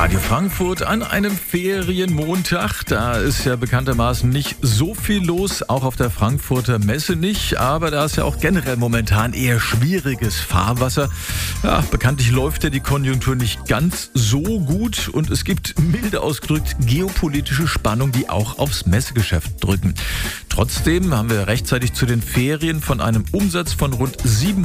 Radio Frankfurt an einem Ferienmontag. Da ist ja bekanntermaßen nicht so viel los, auch auf der Frankfurter Messe nicht. Aber da ist ja auch generell momentan eher schwieriges Fahrwasser. Ja, bekanntlich läuft ja die Konjunktur nicht ganz so gut und es gibt milde ausgedrückt geopolitische Spannungen, die auch aufs Messegeschäft drücken. Trotzdem haben wir rechtzeitig zu den Ferien von einem Umsatz von rund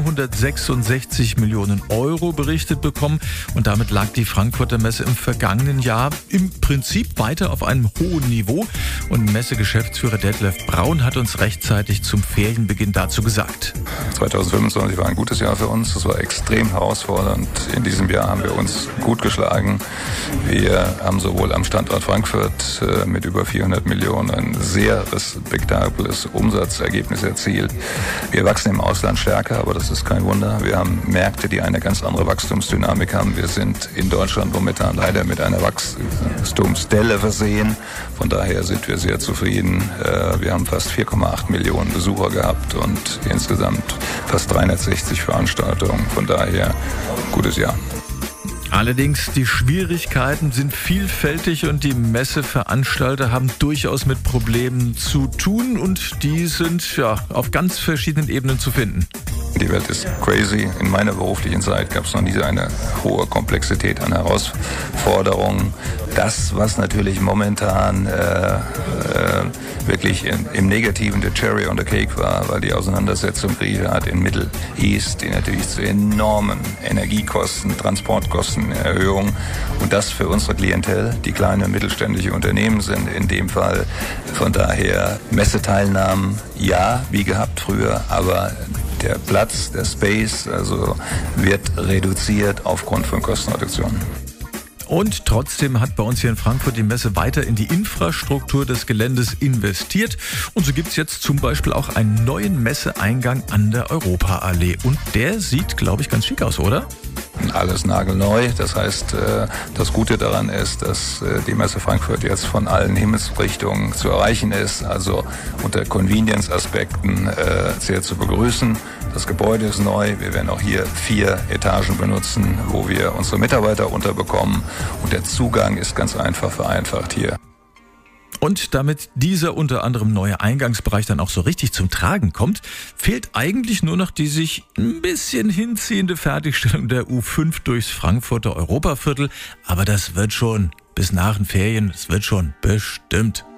766 Millionen Euro berichtet bekommen und damit lag die Frankfurter Messe im vergangenen Jahr im Prinzip weiter auf einem hohen Niveau und Messegeschäftsführer Detlef Braun hat uns rechtzeitig zum Ferienbeginn dazu gesagt. 2025 war ein gutes Jahr für uns, es war extrem herausfordernd. In diesem Jahr haben wir uns gut geschlagen. Wir haben sowohl am Standort Frankfurt mit über 400 Millionen ein sehr respektables Umsatzergebnis erzielt. Wir wachsen im Ausland stärker, aber das ist kein Wunder. Wir haben Märkte, die eine ganz andere Wachstumsdynamik haben. Wir sind in Deutschland momentan leider mit einer Wachstumsdelle versehen. Von daher sind wir sehr zufrieden. Wir haben fast 4,8 Millionen Besucher gehabt und insgesamt fast 360 Veranstaltungen. Von daher gutes Jahr. Allerdings, die Schwierigkeiten sind vielfältig und die Messeveranstalter haben durchaus mit Problemen zu tun und die sind ja auf ganz verschiedenen Ebenen zu finden. Die Welt ist crazy. In meiner beruflichen Zeit gab es noch nie eine hohe Komplexität an Herausforderungen. Das, was natürlich momentan wirklich im Negativen der Cherry on the Cake war die Auseinandersetzung Griechenland in Middle East, die natürlich zu enormen Energiekosten, Transportkostenerhöhungen und das für unsere Klientel, die kleine und mittelständische Unternehmen sind in dem Fall. Von daher Messeteilnahmen, ja, wie gehabt früher, aber der Platz, der Space, wird reduziert aufgrund von Kostenreduktionen. Und trotzdem hat bei uns hier in Frankfurt die Messe weiter in die Infrastruktur des Geländes investiert. Und so gibt es jetzt zum Beispiel auch einen neuen Messeeingang an der Europaallee. Und der sieht, glaube ich, ganz schick aus, oder? Alles nagelneu. Das heißt, das Gute daran ist, dass die Messe Frankfurt jetzt von allen Himmelsrichtungen zu erreichen ist. Also unter Convenience-Aspekten sehr zu begrüßen. Das Gebäude ist neu. Wir werden auch hier 4 Etagen benutzen, wo wir unsere Mitarbeiter unterbekommen. Und der Zugang ist ganz einfach vereinfacht hier. Und damit dieser unter anderem neue Eingangsbereich dann auch so richtig zum Tragen kommt, fehlt eigentlich nur noch die sich ein bisschen hinziehende Fertigstellung der U5 durchs Frankfurter Europaviertel. Aber das wird schon bis nach den Ferien, das wird schon bestimmt.